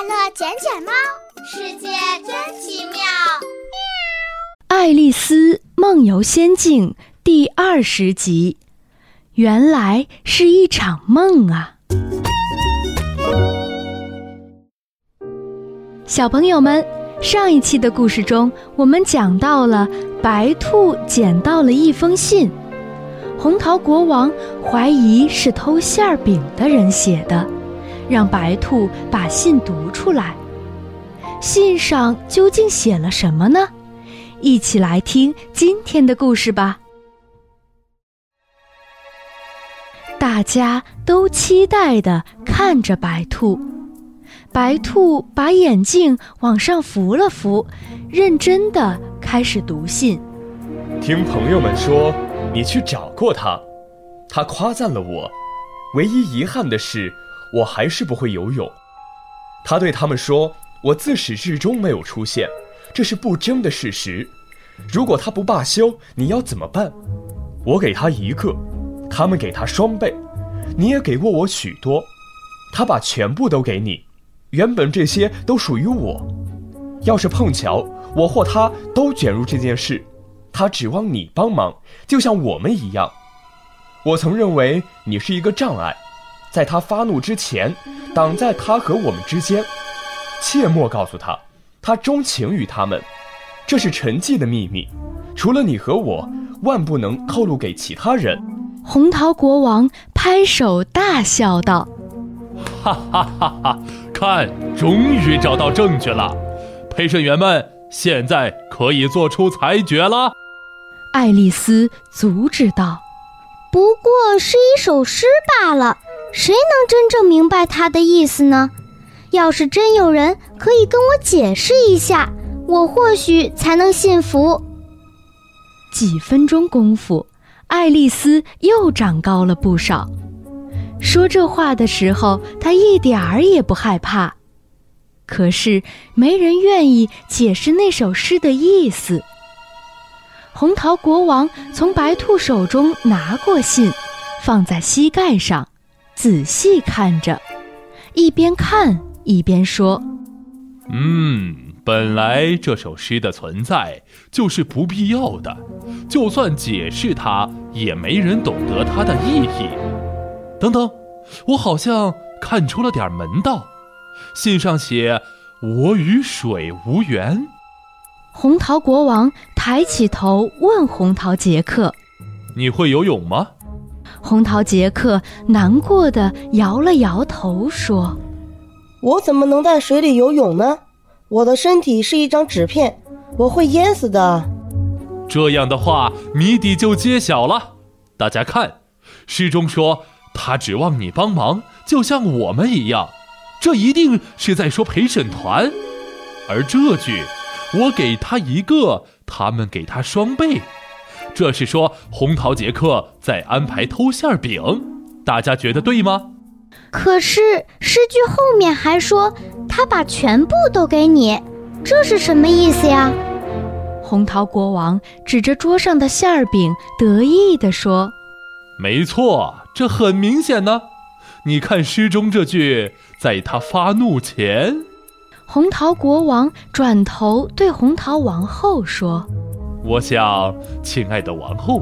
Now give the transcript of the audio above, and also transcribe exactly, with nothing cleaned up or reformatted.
乐捡捡猫，世界真奇妙。 爱丽丝梦游仙境第二十集，原来是一场梦啊！小朋友们，上一期的故事中，我们讲到了白兔捡到了一封信，红桃国王怀疑是偷馅饼的人写的，让白兔把信读出来。信上究竟写了什么呢？一起来听今天的故事吧。大家都期待地看着白兔，白兔把眼镜往上扶了扶，认真地开始读信。 听朋友们说，你去找过他，他夸赞了我，唯一遗憾的是，我还是不会游泳。他对他们说，我自始至终没有出现，这是不争的事实。如果他不罢休，你要怎么办？我给他一个，他们给他双倍，你也给过我许多，他把全部都给你，原本这些都属于我。要是碰巧我或他都卷入这件事，他指望你帮忙，就像我们一样。我曾认为你是一个障碍，在他发怒之前，挡在他和我们之间。切莫告诉他，他钟情于他们，这是沉寂的秘密，除了你和我，万不能透露给其他人。 红桃国王拍手大笑道： 哈哈哈哈！看，终于找到证据了，陪审员们，现在可以做出裁决了。 爱丽丝阻止道： 不过是一首诗罢了，谁能真正明白它的意思呢？要是真有人可以跟我解释一下，我或许才能信服。 几分钟功夫，爱丽丝又长高了不少。说这话的时候，她一点儿也不害怕。可是没人愿意解释那首诗的意思。红桃国王从白兔手中拿过信，放在膝盖上，仔细看着，一边看一边说： 嗯，本来这首诗的存在就是不必要的，就算解释它，也没人懂得它的意义。等等，我好像看出了点门道。信上写我与水无缘。 红桃国王抬起头问红桃杰克： 你会游泳吗？ 红桃杰克难过地摇了摇头说： 我怎么能在水里游泳呢？我的身体是一张纸片，我会淹死的。 这样的话，谜底就揭晓了。大家看，诗中说他指望你帮忙，就像我们一样，这一定是在说陪审团。而这句我给他一个，他们给他双倍，这是说红桃杰克在安排偷馅饼。大家觉得对吗？ 可是诗句后面还说他把全部都给你，这是什么意思呀？ 红桃国王指着桌上的馅饼得意地说： 没错，这很明显呢。你看诗中这句，在他发怒前。 红桃国王转头对红桃王后说： 我想，亲爱的王后，